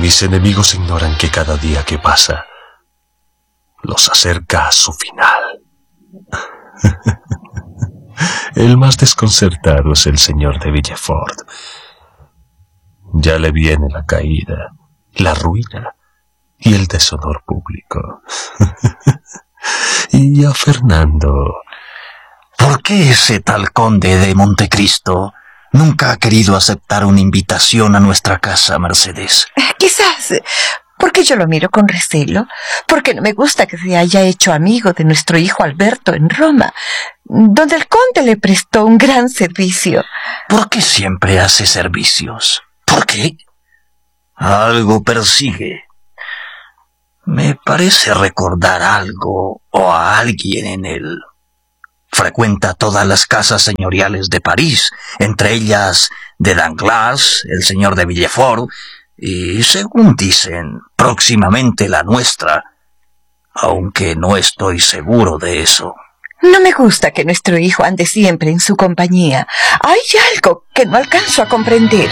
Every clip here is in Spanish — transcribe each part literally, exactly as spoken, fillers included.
Mis enemigos ignoran que cada día que pasa los acerca a su final. El más desconcertado es el señor de Villefort. Ya le viene la caída, la ruina y el deshonor público. Y a Fernando... ¿Por qué ese tal conde de Montecristo nunca ha querido aceptar una invitación a nuestra casa, Mercedes? Quizás porque yo lo miro con recelo, porque no me gusta que se haya hecho amigo de nuestro hijo Alberto en Roma, donde el conde le prestó un gran servicio. ¿Por qué siempre hace servicios? ¿Por qué? Algo persigue. Me parece recordar algo o a alguien en él. Frecuenta todas las casas señoriales de París, entre ellas de Danglars, el señor de Villefort, y, según dicen, próximamente la nuestra, aunque no estoy seguro de eso. No me gusta que nuestro hijo ande siempre en su compañía. Hay algo que no alcanzo a comprender.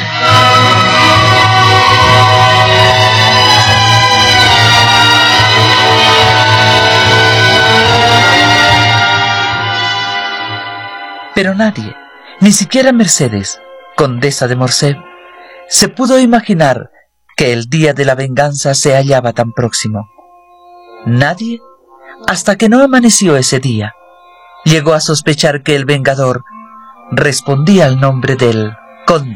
Pero nadie, ni siquiera Mercedes, condesa de Morcerf, se pudo imaginar que el día de la venganza se hallaba tan próximo. Nadie, hasta que no amaneció ese día, llegó a sospechar que el vengador respondía al nombre del conde